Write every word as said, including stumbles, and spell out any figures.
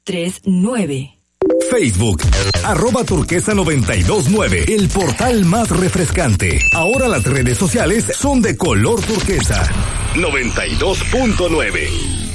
tres nueve. Facebook, arroba turquesa noventa y dos nueve, el portal más refrescante. Ahora las redes sociales son de color turquesa. noventa y dos punto nueve.